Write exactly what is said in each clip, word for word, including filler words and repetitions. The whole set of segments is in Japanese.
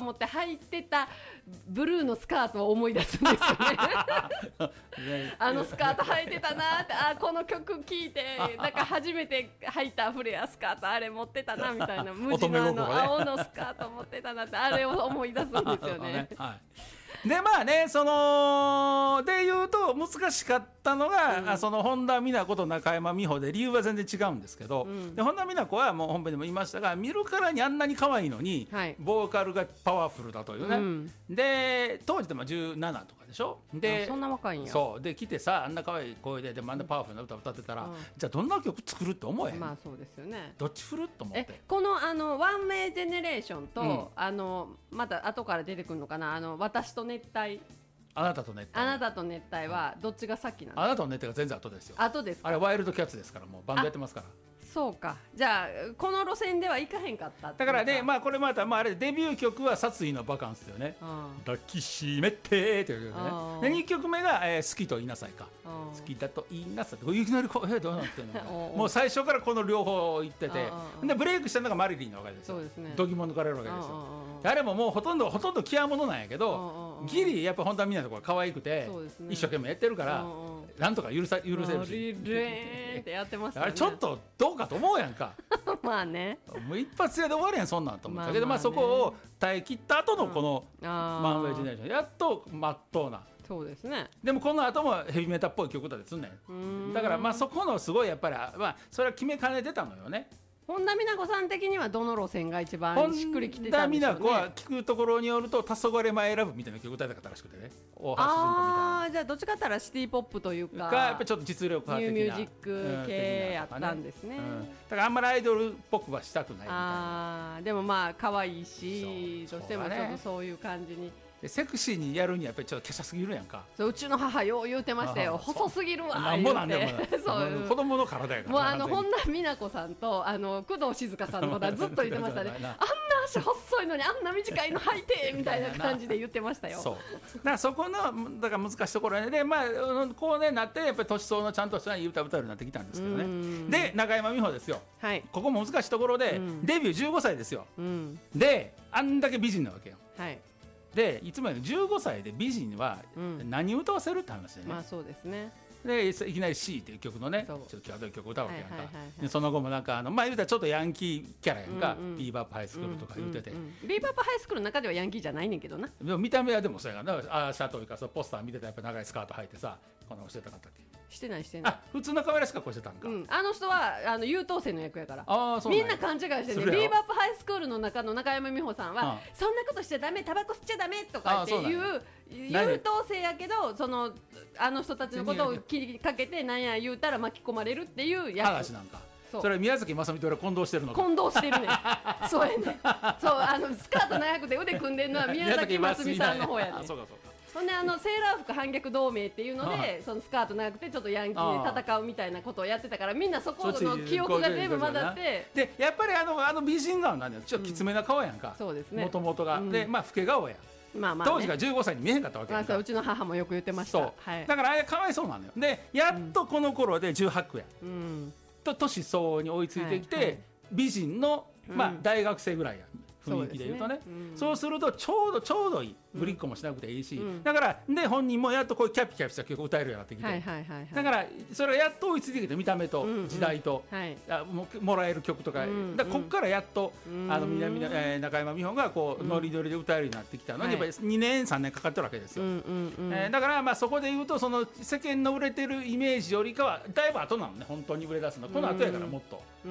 思って履いてたブルーのスカートを思い出すんですよねあのスカート履いてたなって、あこの曲聴いてなんか初めて履いたフレアスカートあれ持ってたなみたいな、無地のあの青のスカート持ってたなってあれを思い出すんですよねはい、でまあねそので言うと難しかったのが、うん、その本田美奈子と中山美穂で理由は全然違うんですけど、うん、で本田美奈子はもう本編でも言いましたが見るからにあんなに可愛いのに、はい、ボーカルがパワフルだというね、うん、で当時でもじゅうななとかでしょ、でそんな若いんや、 そうで来てさあんな可愛い声ででもあんなパワフルな歌を歌ってたら、うん、じゃあどんな曲作るって思えへん、 まあそうですよね、 どっち振ると思って、 このあのワンメイジェネレーションと、うん、あのまた後から出てくるのかな、あの私と熱帯、 あなたと熱帯、 あなたと熱帯はどっちが先なの？ あなたと熱帯が全然後ですよ。 後ですか？ あれワイルドキャッツですから、もうバンドやってますから。 そうか、じゃあこの路線ではいかへんかったってだからね、まあこれまた、まあ、あれデビュー曲は殺意のバカンスよね、抱きしめてという曲ね。でにきょくめが、えー、好きと言いなさいか、好きだと言いなさい、いきなりこう、えー、どうなってんのもう最初からこの両方言ってて、でブレイクしたのがマリリンのわけですよ。そうですね、度肝抜かれるわけですよ。あれももうほとんどほとんど極物なんやけど、ギリやっぱ本当はみんなのところ可愛くて、ね、一生懸命やってるからなんとか許さ許せるし、 リレーンってやってましたね。 あれちょっとどうかと思うやんかまあね、 もう一発屋で終わりやんそんなんと思ったけど、まあまあ、ね、まあそこを耐え切った後のこのマンウェイジェネレーション、やっとまっとうな。 そうですね。 でもこの後もヘビメタっぽい曲だってすんねん。だからまあそこのすごいやっぱり、まあ、それは決めかねてたのよね。 本田美奈子さん的にはどの路線が一番しっくりきてたんでしょうね。 本田美奈子は聞くところによると「黄昏マイラブ」みたいな曲歌いたかったらしくてね、大橋純子みたいな。 ああ、じゃあどっちかって言ったらシティポップというかやっぱりちょっと実力派的なニューミュージック系やったんですね、うん、 だからあんまりアイドルっぽくはしたくないみたいな。 あでもまあ可愛いし、どうしてもちょっとそういう感じにでセクシーにやるにはやっぱりちょっと華奢すぎるやんか。 そう、うちの母よう言うてましたよ、細すぎるわなんぼなんでも子供の体やから、 もうあの本田美奈子さんとあの工藤静香さんのことはずっと言ってましたねあんな足細いのにあんな短いの履いてみたいな感じで言ってましたよ。そうだからそこのだから難しいところで、ね、まあこうねなってやっぱり年相のちゃんとしたいい歌歌うようになってきたんですけどね。で中山美穂ですよ、はい、ここも難しいところで、うん、デビューじゅうごさいですよ、うん、であんだけ美人なわけよ、はい、でいつもよりじゅうごさいで美人は何歌わせるって話でね、うん、まあそうですね。でいきなり C っていう曲のねちょっと際どい曲を歌うわけやんか、はいはいはいはい、でその後もなんかあのまあ言うたらちょっとヤンキーキャラやんか、うんうん、ビーバップハイスクールとか言ってて、うんうんうん、 ビーバップハイスクールの中ではヤンキーじゃないねんけどな。 でも見た目はでもそうやからな、あシャトルかそのポスター見てたらやっぱ長いスカート履いてさ、こんなのしてたかったっけ。 してないしてない。 あ普通の可愛らしい格好してたんか、うん、 あの人はあの優等生の役やから。あそうみんな勘違いしてね。ビーバップハイスクールの中の中山美穂さんは、うん、そんなことしちゃダメ、タバコ吸っちゃダメとかっていう優等生やけど、そのあの人たちのことを気にかけてなんや言うたら巻き込まれるっていう役。 話なんか。そ, それ宮崎雅美と俺混同してるのか。 混同してるねそうやね。そうあのスカート長くて腕組んでるのは宮崎雅美さんの方やね。そうかそうか。ほんであのセーラー服反逆同盟っていうのでそのスカート長くてちょっとヤンキーで戦うみたいなことをやってたから、みんなそこの記憶が全部混ざって、 でやっぱりあのあの美人顔なんだよ。ちょっときつめな顔やんか、うん、そうですね、もともとが、うん、でまあ老け顔や、まあまあね、当時がじゅうごさいに見えへんかったわけやんか、まあ、 うちの母もよく言ってました。そう、 はい、だからあれかわいそうなのよ。でやっとこの頃でじゅうはちくや、うん、と年相応に追いついてきて、はいはい、美人の、まあ、大学生ぐらいや、雰囲気で言うとね、そうですね、うん、そうするとちょうどちょうどいい、ぶりっ子もしなくていいし、うん、だからで本人もやっとこういうキャピキャピした曲を歌えるようになってきて、はいはいはいはい、だからそれがやっと追いついてきて、見た目と時代と、うんうん、はい、あ も, もらえる曲とか、うんうん、だからこっからやっと、うん、あの南、えー、中山美穂がこう、うん、ノリノリで歌えるようになってきたのに、はい、やっぱりにねんさんねんかかってるわけですよ、うんうんうん、えー、だからまあそこで言うとその世間の売れてるイメージよりかはだいぶ後なのね、本当に売れ出すのこの後やから、もっと、うん、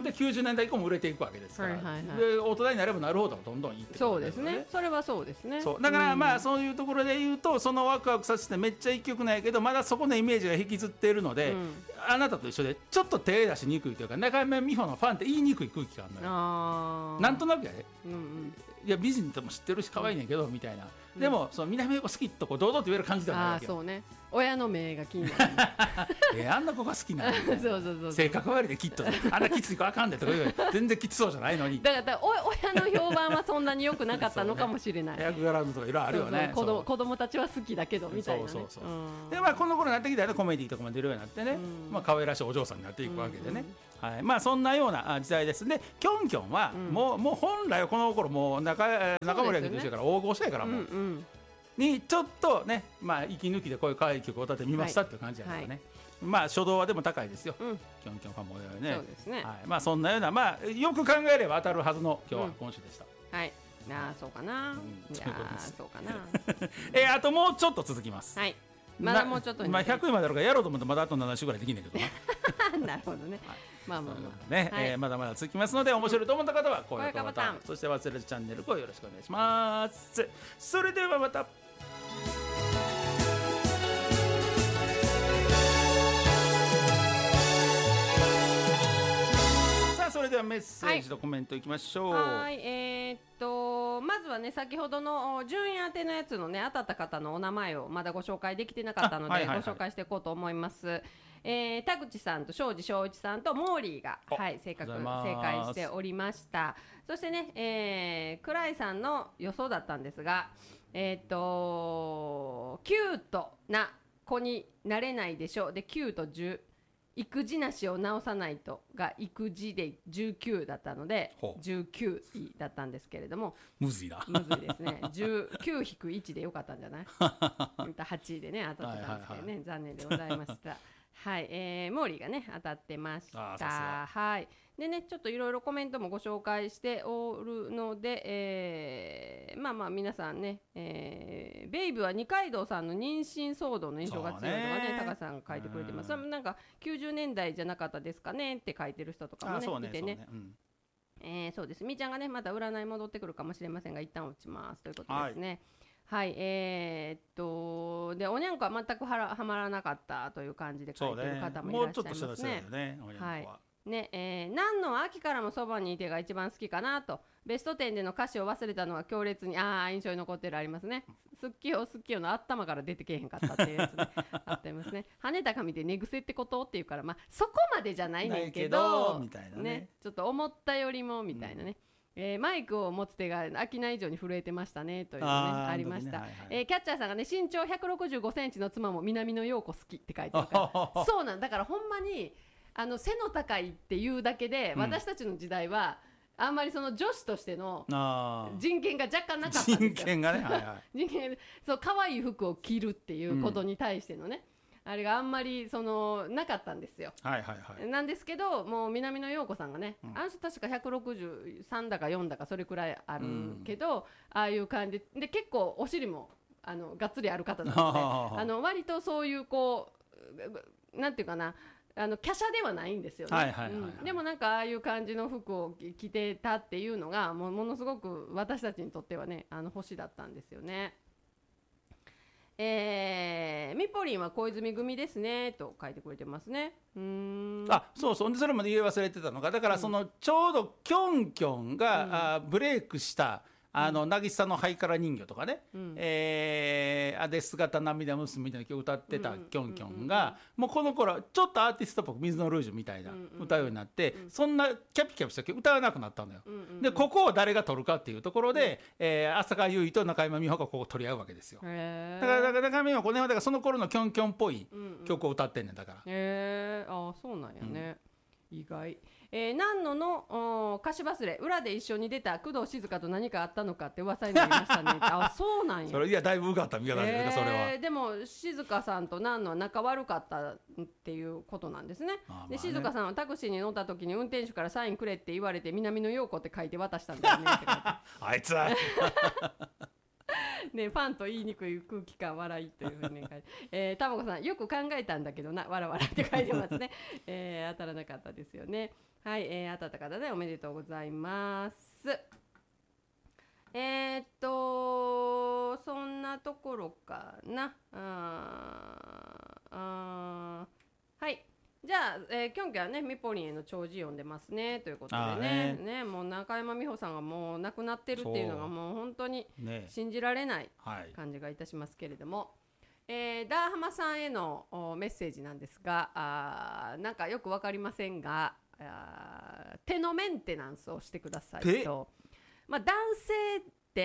できゅうじゅうねんだい以降も売れていくわけですから、はいはいはい、で大人になればなるほどどんどんいいってこと、ね、 そうですね、それはそうですね。 そうだから、うん、まあそういうところで言うとそのワクワクさせてめっちゃいい曲なんやけど、まだそこのイメージが引きずっているので、うん、あなたと一緒でちょっと手出しにくいというか、中山美穂のファンって言いにくい空気があるのよ。あなんとなくやで、うんうん、いや美人とも知ってるし可愛いねんけど、うん、みたいな、でもその南の子好きとこう堂々と言える感じではないわけよ。 あそうね、親の目が気になるえあんな子が好きなのそうそうそうそう、性格悪いできっとあんなきつい子あかんでとか言う全然きつそうじゃないのに、 だからお親の評判はそんなに良くなかったのかもしれない、 役柄のとかいろいろあるよね。 そうそう、子供たちは好きだけどみたいな、ね、そうそうそう、 うん、でまあこの頃になってきたらコメディとかも出るようになってね、うん、まあ可愛らしいお嬢さんになっていくわけでね、 はい、まあそんなような時代ですね。キョンキョンはもう、うん、もう本来はこの頃もう中中森明菜としてから大御所やからもう、うんうん、にちょっとね、まあ息抜きでこういう可愛い曲を歌ってみましたっていう感じやからね、はいはい、まあ初動はでも高いですよ、うん、キョンキョンファンもね。そうですね、はい、まあそんなような、まあよく考えれば当たるはずの今日は今週でした、 うん、はい、ああそうかな、うん、いやそうかなえー、あともうちょっと続きます。 はい、まだもうちょっとまあひゃくいまであるからやろうと思ってまだあとなな週ぐらいできんねんけどななるほどね、はい、まあまあまあね、はい、えー、まだまだ続きますので面白いと思った方は高評価ボタン、そして忘れずチャンネルをよろしくお願いします。それではまた。それではメッセージとコメントいきましょう。 はい、えー、っとまずはね先ほどの順位当てのやつのね当たった方のお名前をまだご紹介できてなかったので、はいはいはい、ご紹介していこうと思います。えー、田口さんと庄司正一さんとモーリーが、はい、正確正解しておりました。そしてね、えー、クライさんの予想だったんですが、えー、っとキュートな子になれないでしょできゅうとじゅう、育児なしを直さないとが育児でじゅうきゅうだったのでじゅうきゅういだったんですけれども、 むずいなむずいですね。じゅうきゅう引くいちでよかったんじゃないはちいでね当たってたんですけどね、はいはいはい、残念でございましたはい、えー、モーリーがね当たってました。はいでねちょっといろいろコメントもご紹介しておるので、えー、まあまあ皆さんね、えー、ベイブは二階堂さんの妊娠騒動の印象が強いとかねタカさん書いてくれてます。なんかきゅうじゅうねんだいじゃなかったですかねって書いてる人とかもねそうねいてね、 そうね、うん、 えー、そうです。みーちゃんがねまた占い戻ってくるかもしれませんが一旦落ちますということですね。はい、はい、えー、っとでおにゃんこは全くはらはまらなかったという感じで書いてる方もいらっしゃいますね。 もうちょっとしたらそうだよね、おにゃんこは。はいねえー、何の秋からもそばにいてが一番好きかなと。ベストテンでの歌詞を忘れたのは強烈にあー印象に残ってるありますね。好きよ好きよの頭から出てけえへんかったっていうやつねあってますね。跳ねた髪で寝癖ってことっていうから、まあそこまでじゃないねんけどみたいな ね, ねちょっと思ったよりもみたいなね、うんえー、マイクを持つ手が秋菜以上に震えてましたねというのね あ, ありました、ねはいはいえー、キャッチャーさんがね身長ひゃくろくじゅうごセンチの妻も南野陽子好きって書いてるからそうなんだからほんまにあの背の高いっていうだけで、うん、私たちの時代はあんまりその女子としての人権が若干なかったんですよ。 人権がね、はいはい、 人権そう可愛い服を着るっていうことに対してのね、うん、あれがあんまりそのなかったんですよ、 はいはいはい、 なんですけどもう南野陽子さんがね、うん、あの人確かひゃくろくじゅうさんだかよんだかそれくらいあるけど、うん、ああいう感じで結構お尻もあのがっつりある方なのであの割とそういうこうなんていうかなあの華奢ではないんですよね、はいはいはいはいうん、でもなんかああいう感じの服を着てたっていうのがもうものすごく私たちにとってはねあの星だったんですよね。えー、ミポリンは小泉組ですねと書いてくれてますね。うーんあそうそうそれまで言い忘れてたのがだからそのちょうどキョンキョンが、うん、あブレイクしたあの渚のハイカラ人形とかね、うんえー、アデ姿涙娘みたいな曲歌ってたキョンキョンがもうこの頃ちょっとアーティストっぽく水のルージュみたいな歌うようになってそんなキャピキャピした曲歌わなくなったのよ。でここを誰が取るかっていうところで、えー、浅香唯と中山美穂がここ取り合うわけですよ。だから中山美穂この辺はだからその頃のキョンキョンっぽい曲を歌ってんねんだから。 へーあそうなんやね、うん、意外えー、南野の歌詞忘れ裏で一緒に出た工藤静香と何かあったのかって噂になりましたねあそうなんやそれいやだいぶうがった見方だよね、えー、それはでも静香さんと南野は仲悪かったっていうことなんですね。あ、まあね、で静香さんはタクシーに乗った時に運転手からサインくれって言われて南野陽子って書いて渡したんだよねって書いてあいつはね、ファンと言いにくい空気感笑いというふうに書いて、えー、たまこさんよく考えたんだけどなわらわらって書いてますね、えー、当たらなかったですよね。はい、えー、当たった方ねおめでとうございます。えー、っとそんなところかなああはいじゃあ、えー、キョンキョンはねミポリンへの弔辞読んでますねということで ね, ね, ねもう中山美穂さんがもう亡くなってるっていうのがもう本当に信じられない感じがいたしますけれども、ねはいえー、ダーハマさんへのメッセージなんですがあなんかよく分かりませんがあ手のメンテナンスをしてくださいと、まあ、男性って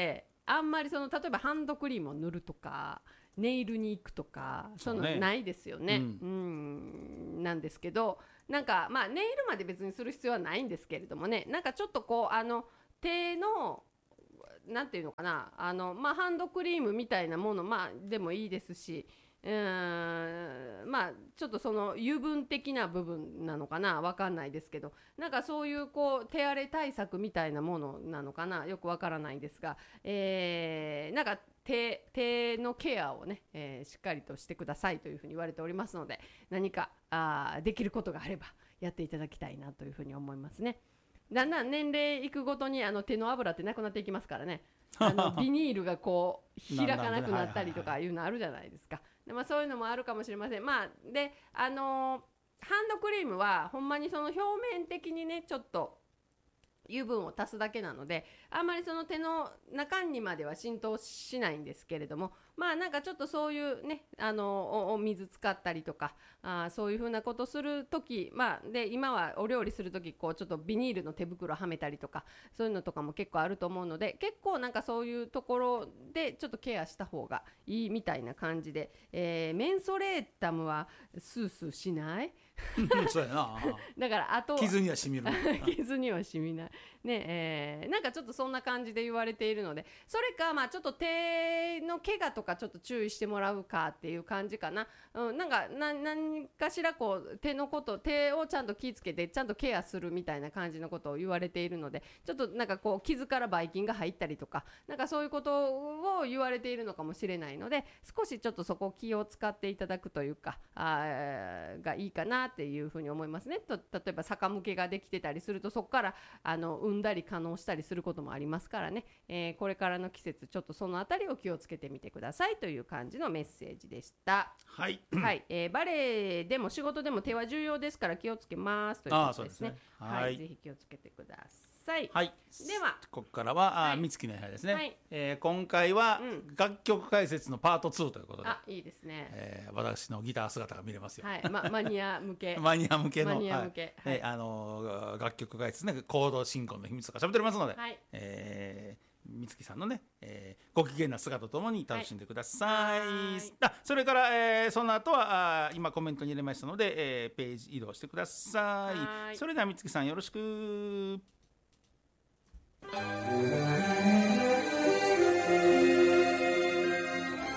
あんまりその例えばハンドクリームを塗るとかネイルに行くとかそのないですよね。うん、うんなんですけどなんかまあネイルまで別にする必要はないんですけれどもねなんかちょっとこうあの手のなんていうのかなあの、まあ、ハンドクリームみたいなもの、まあ、でもいいですしうーんまあちょっとその油分的な部分なのかなわかんないですけどなんかそういうこう手荒れ対策みたいなものなのかなよくわからないんですが、えー、なんか手, 手のケアをね、えー、しっかりとしてくださいというふうに言われておりますので何かあできることがあればやっていただきたいなというふうに思いますね。だんだん年齢いくごとにあの手の油ってなくなっていきますからねあのビニールがこう開かなくなったりとかいうのあるじゃないですか。で、まあ、そういうのもあるかもしれません。まあであのー、ハンドクリームはほんまにその表面的にねちょっと油分を足すだけなのであんまりその手の中にまでは浸透しないんですけれどもまあなんかちょっとそういうねあの お, お水使ったりとかあそういうふうなことするときまあで今はお料理するときこうちょっとビニールの手袋はめたりとかそういうのとかも結構あると思うので結構なんかそういうところでちょっとケアした方がいいみたいな感じで、えー、メンソレータムはスースーしないそうやなだからあと傷にはしみる傷にはしみないねえー、なんかちょっとそんな感じで言われているのでそれかまあちょっと手の怪我とかちょっと注意してもらうかっていう感じかな、うん、なんかな何かしらこう手のこと手をちゃんと気をつけてちゃんとケアするみたいな感じのことを言われているのでちょっとなんかこう傷からばい菌が入ったりとかなんかそういうことを言われているのかもしれないので少しちょっとそこ気を使っていただくというかあがいいかなっていうふうに思いますね。と例えば逆向けができてたりするとそこからあの産んだり可能したりすることもありますからね、えー、これからの季節ちょっとそのあたりを気をつけてみてくださいという感じのメッセージでした。 はい、 はいえー、バレエでも仕事でも手は重要ですから気をつけますということですね。ああ、そうですね。はい、はい、ぜひ気をつけてください。 はい、 ではここからは、はい、美月の部屋ですね、はいえー、今回は、うん、楽曲解説のパートツーということであいいですね、 えー、私のギター姿が見れますよ、 はいま、マニア向けマニア向けのマニア向け、 はいはいあのー、楽曲解説ねコード進行の秘密とか喋っておりますので、はいえー美月さんのね、えー、ご機嫌な姿とともに楽しんでください、はい、あそれから、えー、その後はあ今コメントに入れましたので、えー、ページ移動してください。はいそれでは美月さんよろしく。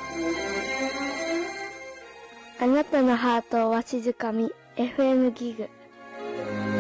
あなたのハートをわしづかみ エフエム ギグ